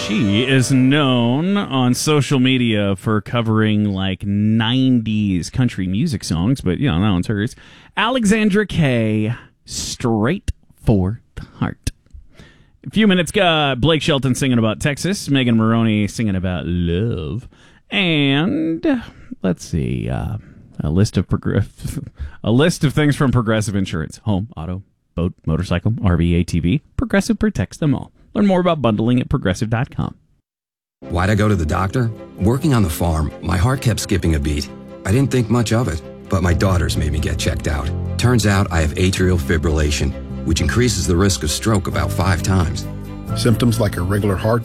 She is known on social media for covering like 90s country music songs, but that one's hers. Alexandra Kay, Straight for the Heart. A few minutes ago, Blake Shelton singing about Texas, Megan Maroney singing about love, and let's see, a list of things from Progressive Insurance: home, auto, boat, motorcycle, RV, ATV. Progressive protects them all. Learn more about bundling at Progressive.com. Why'd I go to the doctor? Working on the farm, my heart kept skipping a beat. I didn't think much of it, but my daughters made me get checked out. Turns out I have atrial fibrillation, which increases the risk of stroke about 5 times. Symptoms like irregular heartbeat,